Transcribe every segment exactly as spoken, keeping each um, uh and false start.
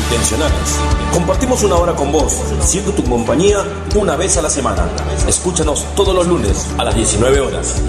Intencionales. Compartimos una hora con vos, siendo tu compañía una vez a la semana. Escúchanos todos los lunes a las diecinueve horas.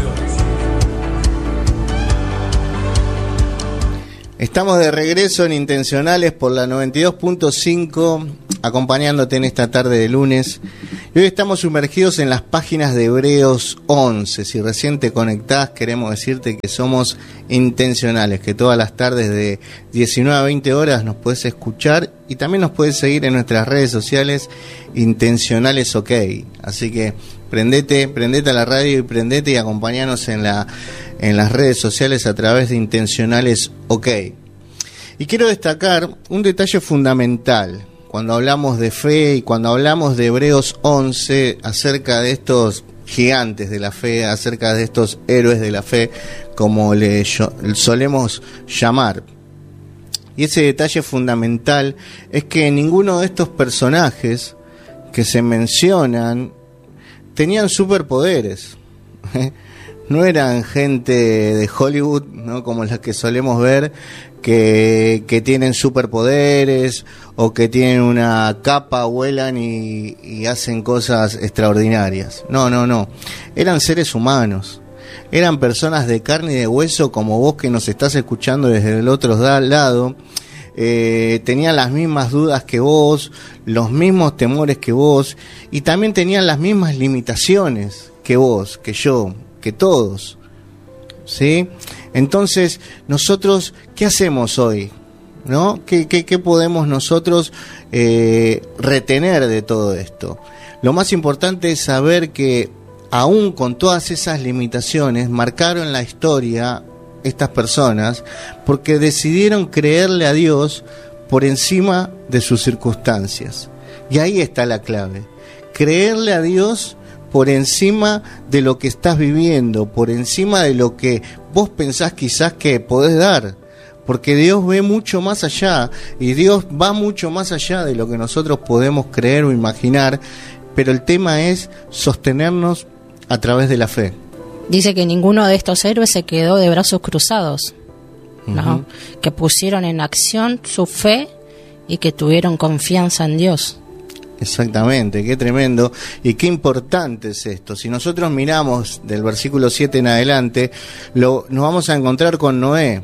Estamos de regreso en Intencionales por la noventa y dos punto cinco, acompañándote en esta tarde de lunes. Y hoy estamos sumergidos en las páginas de Hebreos once. Si recién te conectás, queremos decirte que somos intencionales, que todas las tardes de diecinueve a veinte horas nos puedes escuchar y también nos puedes seguir en nuestras redes sociales, Intencionales OK. Así que prendete, prendete a la radio y prendete y acompañanos en la en las redes sociales a través de Intencionales OK. Y quiero destacar un detalle fundamental cuando hablamos de fe y cuando hablamos de Hebreos once, acerca de estos gigantes de la fe, acerca de estos héroes de la fe, como le solemos llamar. Y ese detalle fundamental es que ninguno de estos personajes que se mencionan tenían superpoderes. No eran gente de Hollywood, ¿no?, como las que solemos ver, que, que tienen superpoderes o que tienen una capa, vuelan y, y hacen cosas extraordinarias. No, no, no. Eran seres humanos. Eran personas de carne y de hueso como vos que nos estás escuchando desde el otro lado. Eh, tenían las mismas dudas que vos, los mismos temores que vos y también tenían las mismas limitaciones que vos, que yo, que todos, ¿sí? Entonces, nosotros, ¿qué hacemos hoy? ¿No? ¿Qué, qué, qué podemos nosotros eh, retener de todo esto? Lo más importante es saber que, aún con todas esas limitaciones, marcaron la historia estas personas porque decidieron creerle a Dios por encima de sus circunstancias. Y ahí está la clave. Creerle a Dios por encima de lo que estás viviendo, por encima de lo que vos pensás quizás que podés dar, porque Dios ve mucho más allá y Dios va mucho más allá de lo que nosotros podemos creer o imaginar, pero el tema es sostenernos a través de la fe. Dice que ninguno de estos héroes se quedó de brazos cruzados, ¿no? Uh-huh. Que pusieron en acción su fe y que tuvieron confianza en Dios. Exactamente, qué tremendo y qué importante es esto. Si nosotros miramos del versículo siete en adelante, lo, nos vamos a encontrar con Noé.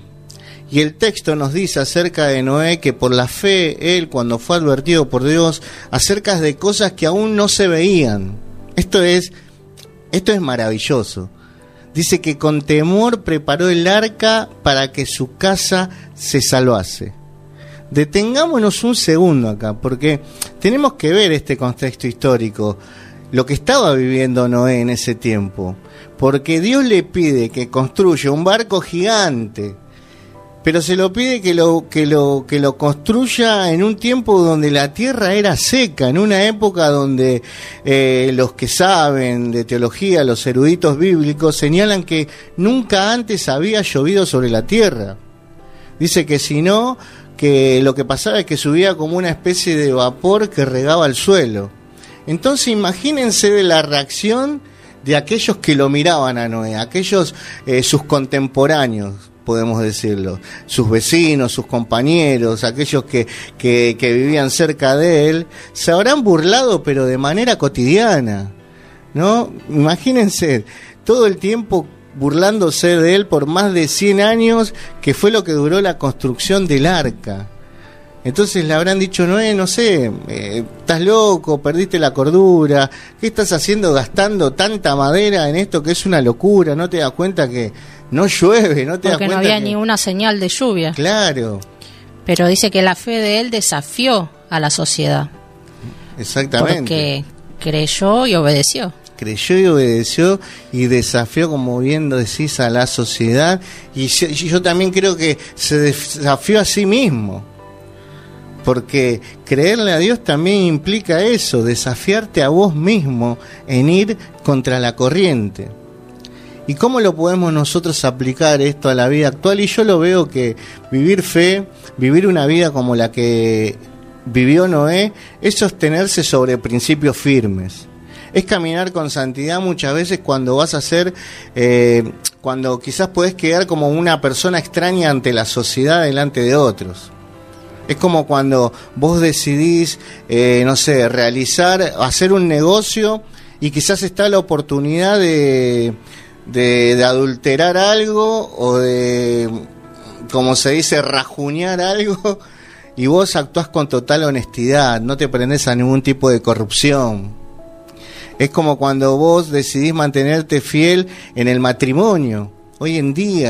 Y el texto nos dice acerca de Noé que por la fe, él cuando fue advertido por Dios acerca de cosas que aún no se veían. Esto es, esto es maravilloso. Dice que con temor preparó el arca para que su casa se salvase. Detengámonos un segundo acá, porque tenemos que ver este contexto histórico, lo que estaba viviendo Noé en ese tiempo, porque Dios le pide que construya un barco gigante, pero se lo pide que lo, que lo, que lo construya en un tiempo donde la tierra era seca, en una época donde eh, los que saben de teología, los eruditos bíblicos, señalan que nunca antes había llovido sobre la tierra. Dice que si no, que lo que pasaba es que subía como una especie de vapor que regaba el suelo. Entonces imagínense de la reacción de aquellos que lo miraban a Noé, aquellos eh, sus contemporáneos, podemos decirlo, sus vecinos, sus compañeros, aquellos que, que, que vivían cerca de él, se habrán burlado pero de manera cotidiana, ¿no? Imagínense todo el tiempo burlándose de él por más de cien años, que fue lo que duró la construcción del arca. Entonces le habrán dicho, Noé, no sé, eh, estás loco, perdiste la cordura, ¿qué estás haciendo gastando tanta madera en esto que es una locura? ¿No te das cuenta que no llueve? ¿No te das cuenta? Porque no había que... ni una señal de lluvia. Claro. Pero dice que la fe de él desafió a la sociedad. Exactamente. Porque creyó y obedeció. Creyó y obedeció y desafió, como bien decís, a la sociedad. Y yo, yo también creo que se desafió a sí mismo. Porque creerle a Dios también implica eso, desafiarte a vos mismo en ir contra la corriente. ¿Y cómo lo podemos nosotros aplicar esto a la vida actual? Y yo lo veo que vivir fe, vivir una vida como la que vivió Noé, es sostenerse sobre principios firmes. Es caminar con santidad muchas veces cuando vas a ser, eh, cuando quizás podés quedar como una persona extraña ante la sociedad delante de otros. Es como cuando vos decidís, eh, no sé, realizar, hacer un negocio y quizás está la oportunidad de, de, de adulterar algo o de, como se dice, rajuñar algo, y vos actuás con total honestidad, no te prendés a ningún tipo de corrupción. Es como cuando vos decidís mantenerte fiel en el matrimonio. Hoy en día